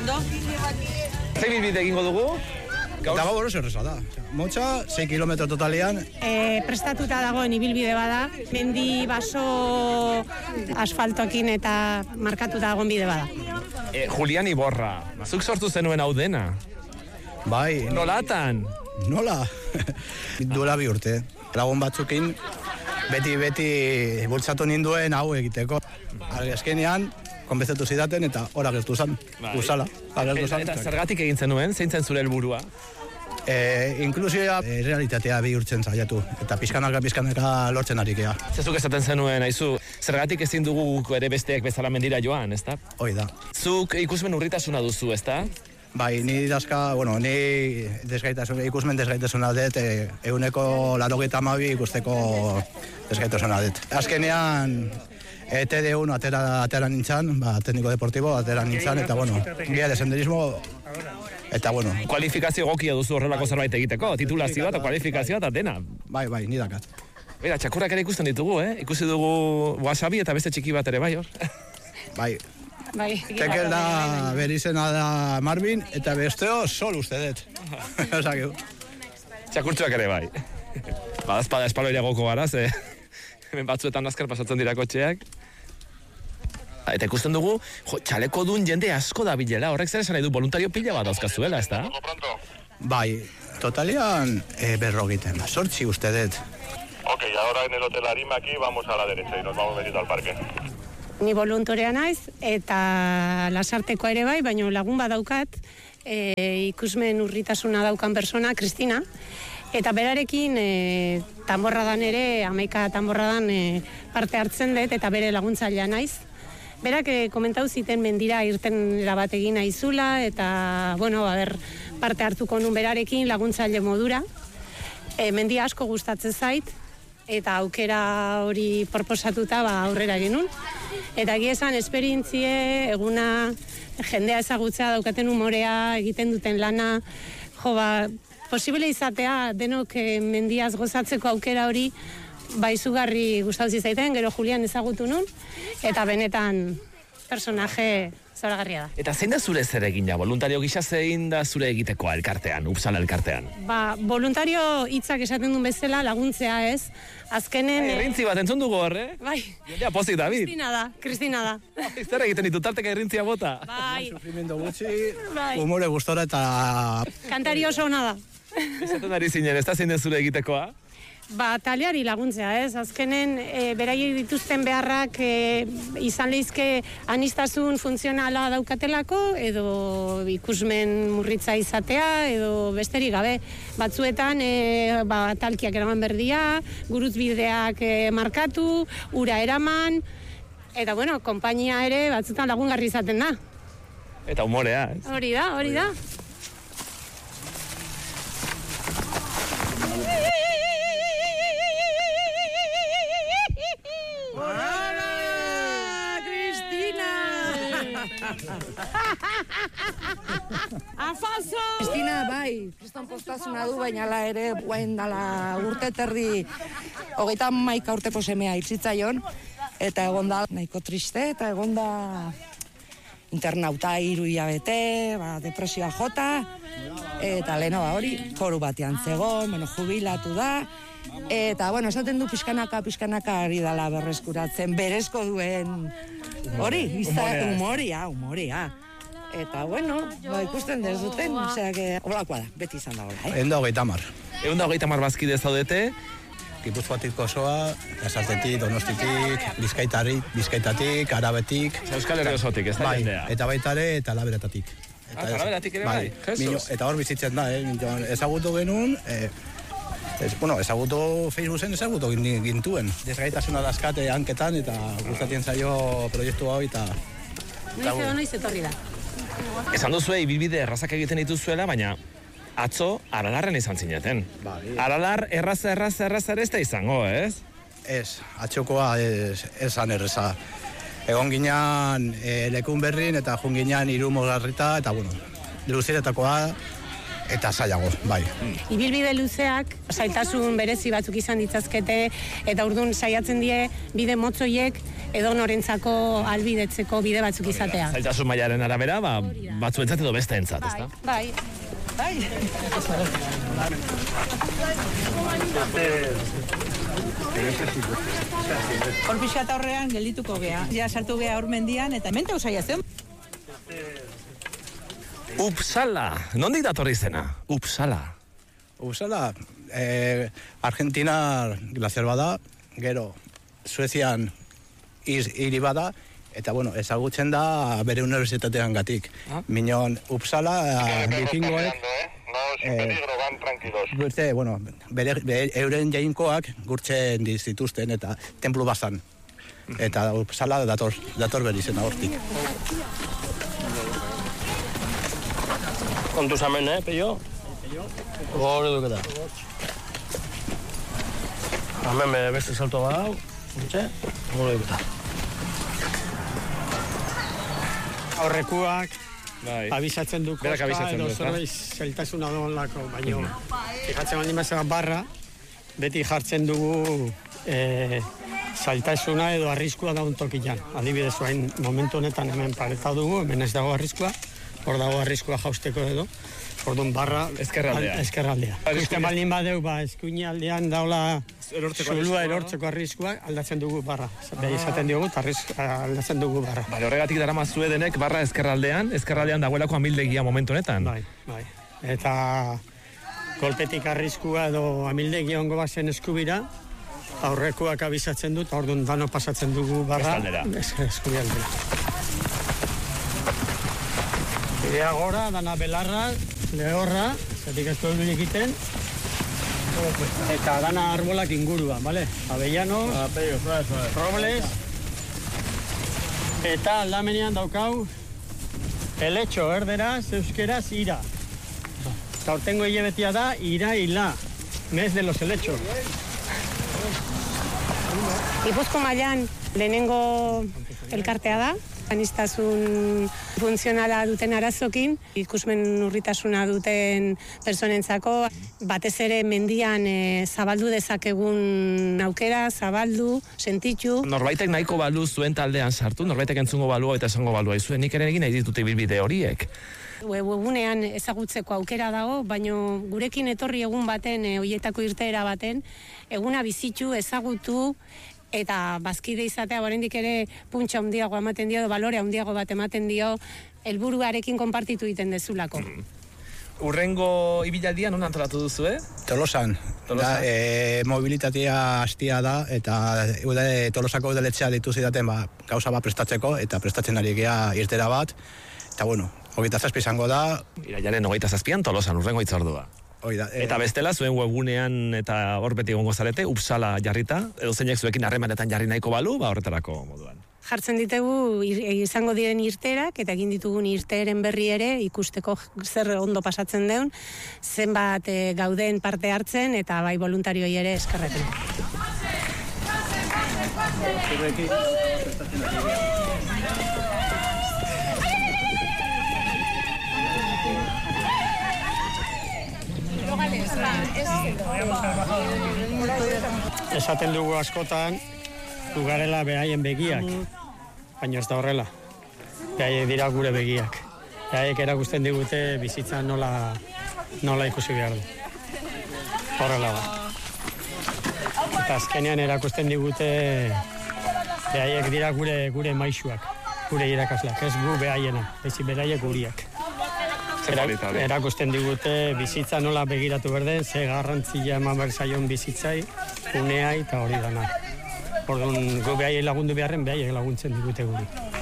Ondo? Zein bilbide egingo dugu? Dago boroz erreza da. Motxa, 6 kilometro totalian. Prestatuta dagoen ibilbide bada, mendi baso asfaltokin eta markatuta dagoen bide bada. Julian Iborra, zuk sortu zenuen hau dena? Bai. Nolatan? Nola? Duela 2 urte. Lagun batzukin beti bultzatu ninduen hau egiteko. Azkenean, konbezatu zidaten eta hor agertu zen. Usala. Eta zergatik egin zenuen? Zein zen zure helburua? Inklusioa realitatea bihurtzen saiatu. Eta pizkanaka lortzen arikea. Zezuk esaten zenuen, aizu, zergatik ezin dugu ere besteak bezala mendira joan, ezta? Hoi da. Zuk ikusmen urritasuna duzu, ezta? Bai, ni ikusmen desgaitasuna dut, 182 ikusteko desgaitasuna dut. Azkenean, TD1 atera nintzen, tekniko deportibo atera nintzen, eta guia de senderismo, eta Kualifikazio egokia duzu horrelako zerbait egiteko, titulazioa eta kualifikazioa eta dena. Bai, ni dakat. Bera, txakurrak ere ikusten ditugu, Ikusi dugu wasabi eta beste txiki bat ere, bai hor? Bai. Tekel da berizena da Marvin, eta besteo sol uste dut. Txakurtxoak ere bai. Badazpada espaloia goko gara, ze hemen batzuetan azkar pasatzen dira kotxeak. Eta ikusten dugu, txaleko duen jende asko da bilela, horrek zer esan nahi du, voluntario pila bat dauzkazuela, ez da? Bai, totalian 40 uste dut. Ok, ahora en el hotel Arima aquí vamos a la derecha y nos vamos metiendo al parque. Ni voluntorea naiz eta lasarteko ere bai, baina lagun badaukat, ikusmen urritasuna daukan persona, Kristina, eta berarekin tanborradan ere, 11 tanborradan parte hartzen dut, eta bere laguntzailea naiz. Berak komentau ziten mendira irten bat egin naizula, eta, parte hartuko nun berarekin laguntzaile modura. Mendia asko gustatzen zait, eta aukera hori proposatuta aurrera genuen. Eta esan esperientzie, eguna jendea ezagutzea, daukaten umorea, egiten duten lana, posible izatea denok mendiaz gozatzeko aukera hori, izugarri gustauzi zaiten, gero Julian ezagutu nun, eta benetan personaje zoragarria da. Eta zein da zure zer egina? Voluntario gisa zein da zure egitekoa elkartean, Upsala elkartean? Voluntario hitzak esaten duen bezala laguntzea ez, azkenen... Errintzi bat entzun dugu horre? Bai. Jendea pozik David. Kristina da. Zer egiten ditu tarteka errintzia bota? Bai. Sufrimiento gutxi, humore gustora eta... Kantari oso hona da. Esaten ari zinen, ez da zein den zure egitekoa? Taldeari laguntzea, ez? Azkenen, beraiek dituzten beharrak izan lehizke anistasun funtzionala daukatelako, edo ikusmen murritza izatea, edo besterik gabe. Batzuetan, talkiak eraman berdia, gurutbideak markatu, ura eraman, eta, konpainia ere batzuetan lagungarri izaten da. Eta humorea, ez? Hori da. Afaso! Kristina, bai, kriston postasuna du, baina la ere, guain dala urte terdi, 31 urteko semea hitzitzaion, eta egon da nahiko triste, eta egon da internauta 3 hilabete, depresioa jota, eta leheno hori, koru batean zegoen, jubilatu da, eta, esaten du pixkanaka ari dala berreskuratzen, berezko duen hori, humoria. Eta, ikusten dezuten, holakoa da, beti izan da hola, 130 bazkide zaudete. Gipuzkoatik osoa, Lasartetik, Donostitik, Bizkaitatik, Arabetik. Euskal Herria osotik, ez da jendea. Eta baita ere, eta Laberatik. Laberatik ere bai, Jesus. Eta hor bizitzen da, ezagutu genuen, ezagutu Facebooken ezagutu gintuen. Desgaitasuna dazkate hanketan, eta gustatien zaio proiektu hau, eta... Noiz etorri da. Esan duzue, ibilbide errazak egiten dituzuela, baina atzo Aralarren izan zineten. Aralar erraza ez da izango, ez? Ez, atxokoa esan erreza. Egon ginean lekun berrin eta jun ginean Irumorarrita, eta luziretakoa, eta zailago, bai. Ibilbide luzeak, zailtasun berezi batzuk izan ditzazkete, eta orduan saiatzen die bide motzoiek edo norentzako albidetzeko bide batzuk izatea. Zailtasun mailaren arabera, batzuentzat edo besteentzat, ezta? Bai. Kolpixat aurrean geldituko gea. Ja sartu gea urmendian eta hemen tausaia zen. Uppsala, nondik datorri izena? Uppsala, Argentina glaziar bada, gero Suezian hiri bada, eta ezagutzen da bere unibertsitatean gatik. Minon Uppsala, vikingoek, euren jainkoak gurtzen dizituzten eta templu bazan. Eta Uppsala dator bere izena hortik. Kontuz hemen, Peio? Hore duketa. Hemen beste salto bat hau, hore duketa. Aurrekuak abisatzen du koska edo zerbait zailtasuna dolako, baina fijatzen baldin bazera barra, beti jartzen dugu zailtasuna edo arriskua daun tokian. Adibidez, momentu honetan hemen pareta dugu, hemen ez dago arriskua, hor dago arriskua jausteko edo, orduan barra eskerraldea. Ikusten baldin badeu, eskuini aldean daula zulua erortzeko arriskua, aldatzen dugu barra. Izaten diogu, aldatzen dugu barra. Horregatik daramazue denek barra eskerraldean dagoelako amildegia momentu honetan. Bai. Eta kolpetik arriskua edo amildegia ongo bazen eskubira, aurrekoak abisatzen dut, orduan dano pasatzen dugu barra eskubialdera. Bidea gora, dana belarra, lehorra, zetik ez dugu egiten, eta dana arbolak ingurua, bale? Avellanos, robles, eta aldamenean daukau, heletxo, erderaz, euskeraz, ira. Eta hortengo hilebetia da, ira hila, mes de los helechos. Gipuzko mailan lehenengo elkartea da, aniztasun funtzionala duten arazokin, ikusmen urritasuna duten personentzako, batez ere mendian zabaldu dezakegun aukera, zabaldu, sentitu. Norbaitek nahiko balu zuen taldean sartu, norbaitek entzungo balua eta esango balua izuen, nik ere egin nahi ditute ibilbide horiek. Webunean ezagutzeko aukera dago, baina gurekin etorri egun baten, hoietako irteera baten, eguna bizitu, ezagutu, eta bazkide izatea, oraindik ere puntxa handiago ematen dio, balore handiago bat ematen dio, helburuarekin konpartitu egiten dezulako. Urrengo ibilaldian non antolatu duzu, Tolosan. Mobilitatea hastia da, eta Tolosako udaletxea ditu zidaten gauza bat prestatzeko, eta prestatzen ari gea irtera bat, eta 27 izango da. Irailaren 27an Tolosan, urrengo hitzordua. Eta bestela, zuen webunean eta hor beti egongo zarete, Uppsala jarrita, edo zeinek zuekin harremanetan jarri nahiko balu, horretarako moduan. Jartzen ditugu izango diren irterak, eta egin ditugun irteeren berri ere, ikusteko zer ondo pasatzen deun, zenbat gauden parte hartzen, eta bai voluntarioi ere eskerrekin. Esaten dugu askotan, dugarela behaien begiak, baina ez da horrela. Behaiek dira gure begiak. Behaiek erakusten digute bizitza nola ikusi behar du. Horrela da. Eta azkenean erakusten digute behaiek dira gure maisuak, gure irakasleak, ez gu behaiena, ez beraiek guriak. Erakusten digute bizitza nola begiratu berden, ze garrantzia eman behar zaion bizitzai, uneai eta hori dana. Orduan, gu behaiek lagundu beharren, behaiek laguntzen digute guri.